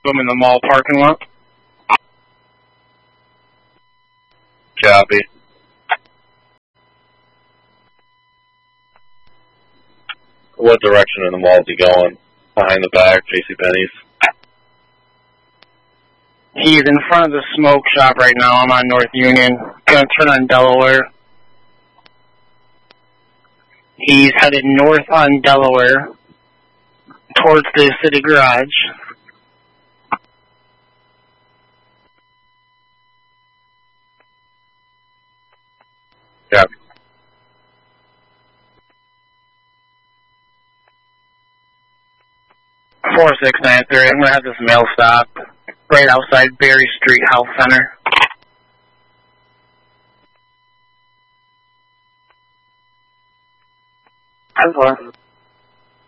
I'm in the mall parking lot. Copy. What direction in the mall is he going? Behind the back, JCPenney's? He's in front of the smoke shop right now. I'm on North Union. Gonna turn on Delaware. He's headed north on Delaware towards the city garage. Yep. Yeah. 4693. I'm gonna have this mail stop right outside Berry Street Health Center. That's fine.